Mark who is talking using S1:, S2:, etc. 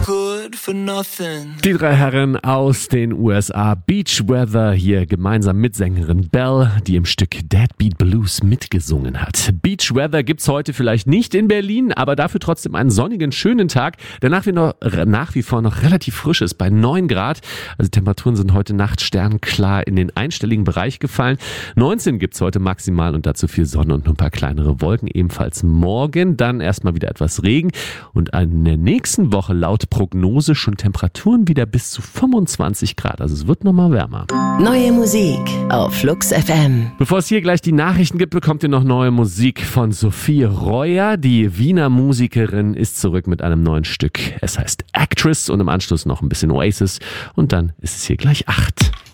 S1: good for nothing.
S2: Die drei Herren aus den USA, Beach Weather, hier gemeinsam mit Sängerin Belle, die im Stück Deadbeat Blues mitgesungen hat. Beach Weather gibt's heute vielleicht nicht in Berlin, aber dafür trotzdem einen sonnigen, schönen Tag, der nach wie vor noch relativ frisch ist, bei 9 Grad. Also Temperaturen sind heute Nacht sternklar in den einstelligen Bereich gefallen. 19 gibt's heute maximal und dazu viel Sonne und nur ein paar kleinere Wolken. Ebenfalls morgen, dann erstmal wieder etwas Regen und in der nächsten Woche laut Prognose schon Temperaturen wieder bis zu 25 Grad. Also es wird nochmal wärmer.
S3: Neue Musik auf Flux FM.
S2: Bevor es hier gleich die Nachrichten gibt, bekommt ihr noch neue Musik von Sophie Reuer. Die Wiener Musikerin ist zurück mit einem neuen Stück. Es heißt Actress und im Anschluss noch ein bisschen Oasis. Und dann ist es hier gleich 8.